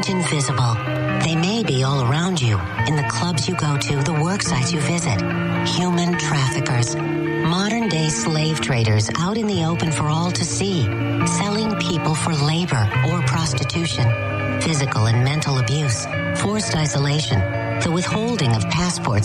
aren't invisible. They may be all around you, in the clubs you go to, the work sites you visit. Human traffickers. Modern-day slave traders out in the open for all to see, selling people for labor or prostitution, physical and mental abuse, forced isolation, the withholding of passports